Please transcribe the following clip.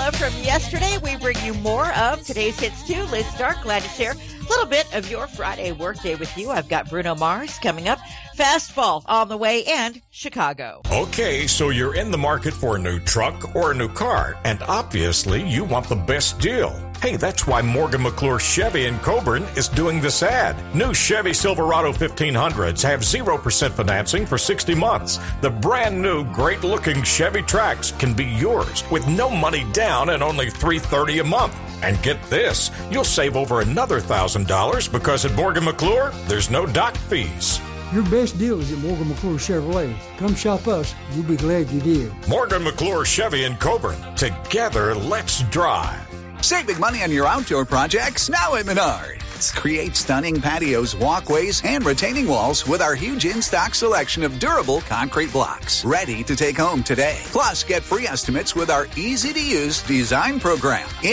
love from yesterday. We bring you more of today's hits too. Liz Stark, glad to share a little bit of your Friday workday with you. I've got Bruno Mars coming up, Fastball on the way, and Chicago. Okay, so you're in the market for a new truck or a new car, and obviously you want the best deal. Hey, that's why Morgan McClure Chevy in Coburn is doing this ad. New Chevy Silverado 1500s have 0% financing for 60 months. The brand new, great-looking Chevy Trax can be yours with no money down and only $330 a month. And get this, you'll save over another $1,000 because at Morgan McClure, there's no dock fees. Your best deal is at Morgan McClure Chevrolet. Come shop us. You'll be glad you did. Morgan McClure Chevy in Coburn. Together, let's drive. Save big money on your outdoor projects now at Menards. Create stunning patios, walkways, and retaining walls with our huge in-stock selection of durable concrete blocks. Ready to take home today. Plus, get free estimates with our easy-to-use design program.